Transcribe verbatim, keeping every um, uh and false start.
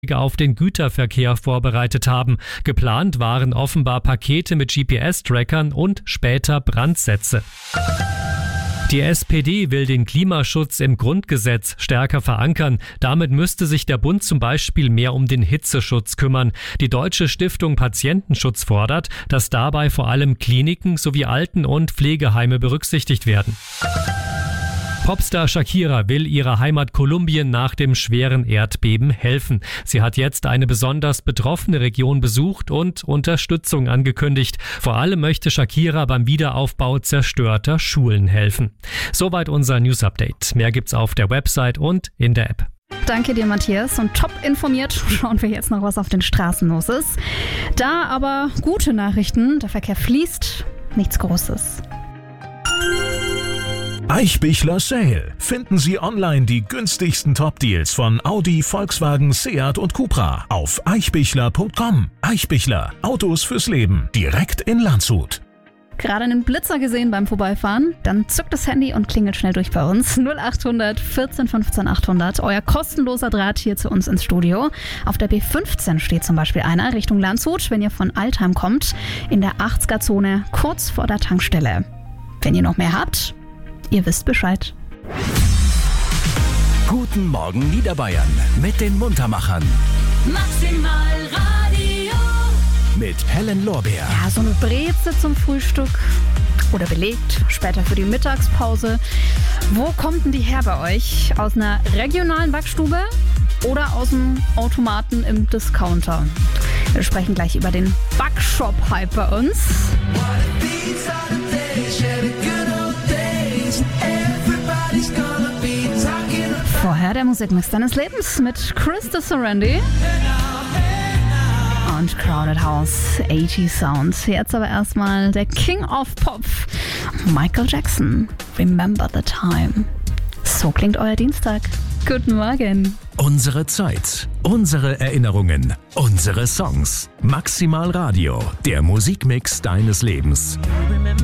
auf den Güterverkehr vorbereitet haben. Geplant waren offenbar Pakete mit G P S-Trackern und später Brandsätze. Die S P D will den Klimaschutz im Grundgesetz stärker verankern. Damit müsste sich der Bund zum Beispiel mehr um den Hitzeschutz kümmern. Die Deutsche Stiftung Patientenschutz fordert, dass dabei vor allem Kliniken sowie Alten- und Pflegeheime berücksichtigt werden. Popstar Shakira will ihrer Heimat Kolumbien nach dem schweren Erdbeben helfen. Sie hat jetzt eine besonders betroffene Region besucht und Unterstützung angekündigt. Vor allem möchte Shakira beim Wiederaufbau zerstörter Schulen helfen. Soweit unser News-Update. Mehr gibt's auf der Website und in der App. Danke dir, Matthias. Und top informiert schauen wir jetzt noch, was auf den Straßen los ist. Da aber gute Nachrichten. Der Verkehr fließt. Nichts Großes. Eichbichler Sale. Finden Sie online die günstigsten Top-Deals von Audi, Volkswagen, Seat und Cupra auf eichbichler punkt com. Eichbichler. Autos fürs Leben. Direkt in Landshut. Gerade einen Blitzer gesehen beim Vorbeifahren? Dann zückt das Handy und klingelt schnell durch bei uns. null achthundert vierzehn fünfzehn achthundert. Euer kostenloser Draht hier zu uns ins Studio. Auf der B fünfzehn steht zum Beispiel einer Richtung Landshut, wenn ihr von Altheim kommt. In der achtziger-Zone kurz vor der Tankstelle. Wenn ihr noch mehr habt, ihr wisst Bescheid. Guten Morgen Niederbayern mit den Muntermachern. Maximal Radio. Mit Helen Lorbeer. Ja, so eine Breze zum Frühstück oder belegt, später für die Mittagspause. Wo kommt denn die her bei euch? Aus einer regionalen Backstube oder aus dem Automaten im Discounter? Wir sprechen gleich über den Backshop-Hype bei uns. Vorher der Musikmix deines Lebens mit Krista Sorandi und Crowded House, achtzig Sounds. Jetzt aber erstmal der King of Pop, Michael Jackson, Remember the Time. So klingt euer Dienstag. Guten Morgen. Unsere Zeit, unsere Erinnerungen, unsere Songs. Maximal Radio, der Musikmix deines Lebens.